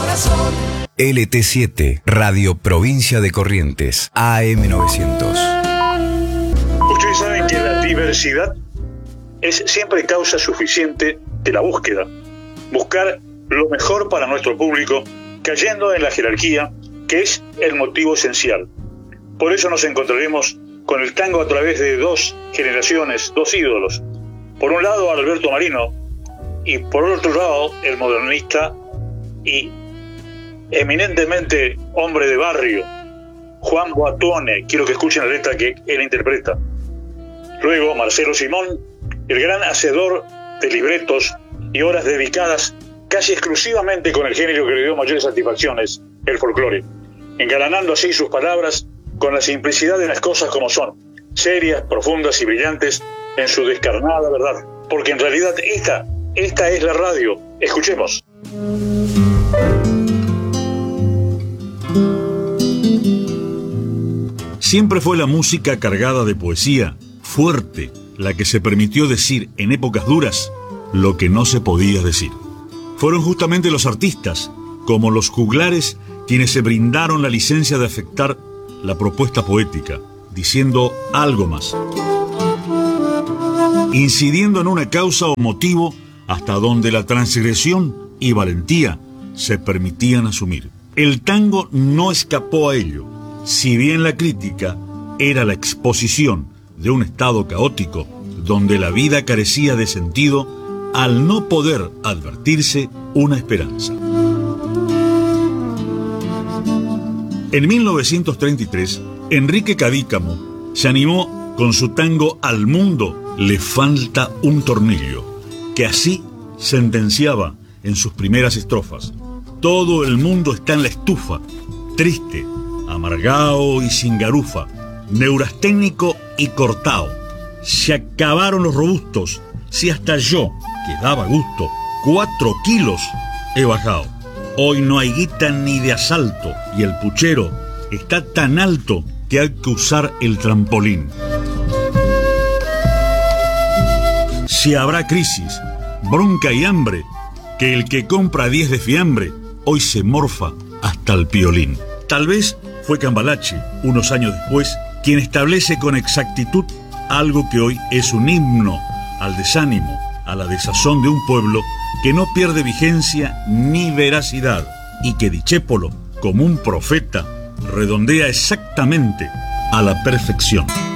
corazón. LT7, Radio Provincia de Corrientes, AM900. Ustedes saben que la diversidad es siempre causa suficiente de la búsqueda. Buscar lo mejor para nuestro público, cayendo en la jerarquía, que es el motivo esencial. Por eso nos encontraremos con el tango a través de dos generaciones, dos ídolos. Por un lado, Alberto Marino, y por otro lado, el modernista y eminentemente hombre de barrio, Juan Boatone. Quiero que escuchen la letra que él interpreta. Luego, Marcelo Simón, el gran hacedor de libretos y horas dedicadas casi exclusivamente con el género que le dio mayores satisfacciones, el folclore, engalanando así sus palabras con la simplicidad de las cosas como son, serias, profundas y brillantes en su descarnada verdad, porque en realidad esta es la radio. Escuchemos. Siempre fue la música cargada de poesía, fuerte, la que se permitió decir en épocas duras lo que no se podía decir. Fueron justamente los artistas, como los juglares, quienes se brindaron la licencia de afectar la propuesta poética, diciendo algo más, incidiendo en una causa o motivo hasta donde la transgresión y valentía se permitían asumir. El tango no escapó a ello, si bien la crítica era la exposición de un estado caótico donde la vida carecía de sentido al no poder advertirse una esperanza. En 1933, Enrique Cadícamo se animó con su tango Al mundo le falta un tornillo, que así sentenciaba en sus primeras estrofas: todo el mundo está en la estufa, triste, amargao y sin garufa, neurasténico y cortao. Se acabaron los robustos, si hasta yo, que daba gusto, 4 kilos he bajado. Hoy no hay guita ni de asalto y el puchero está tan alto que hay que usar el trampolín. Si habrá crisis, bronca y hambre, que el que compra 10 de fiambre hoy se morfa hasta el piolín. Tal vez fue Cambalache, unos años después, quien establece con exactitud algo que hoy es un himno al desánimo, a la desazón de un pueblo que no pierde vigencia ni veracidad y que Dichépolo, como un profeta, redondea exactamente a la perfección.